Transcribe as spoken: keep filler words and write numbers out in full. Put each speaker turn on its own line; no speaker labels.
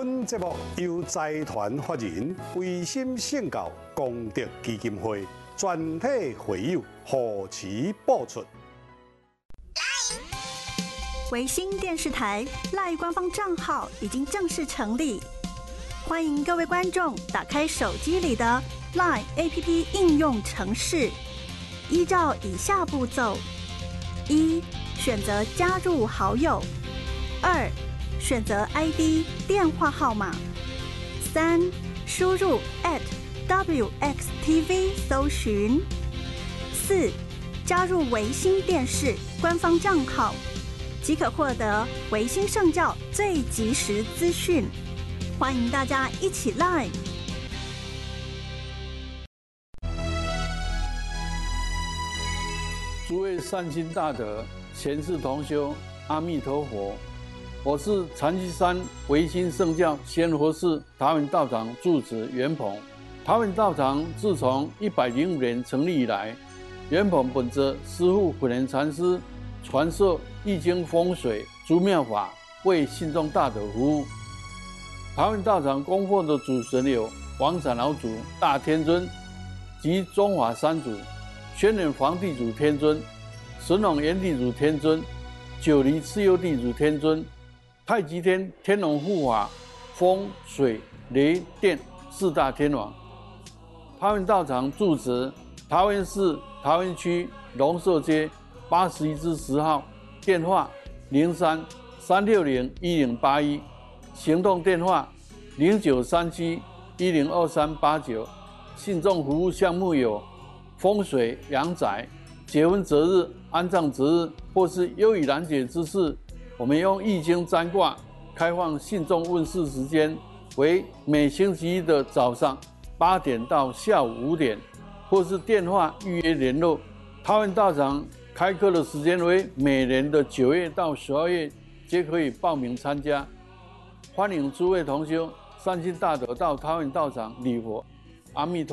本节目由财团法人维新圣教功德基金会全体会友护持播出。
维新电视台 LINE 官方账号已经正式成立，欢迎各位观众打开手机里的 LINE A P P 应用程式，依照以下步骤：一、选择加入好友；二、选择 I D 电话号码；三、输入 at W X T V 搜寻；四、加入维新电视官方账号，即可获得维新圣教最及时资讯。欢迎大家一起 LINE。
诸位善心大德、贤士同修，阿弥陀佛！我是禅机山维新圣教仙佛寺桃园道场住持袁鹏。桃园道场自从一百零五年成立以来，袁鹏本着师父普贤禅师传授易经风水诸妙法，为信众大德服务。桃园道场供奉的主神有王产老祖、大天尊及中华三祖、轩辕皇地主天尊、神龙炎地主天尊、九黎蚩尤地主天尊、太极天天龙护法、风水雷电四大天王。桃园道场住址桃园市桃园区龙寿街八十一之十号，电话零三三六零一零八一，行动电话零九三七一零二三八九。信众服务项目有风水、阳宅、结婚择日、安葬择日，或是忧郁难解之事，我们用易经占卦开放信众问世时间为每星期一的早上八点到下午五点，或是电话预约联络。桃园道场开课的时间为每年的九月到十二月，皆可以报名参加。欢迎诸位同修善心大德到桃园道场礼佛。阿弥陀佛。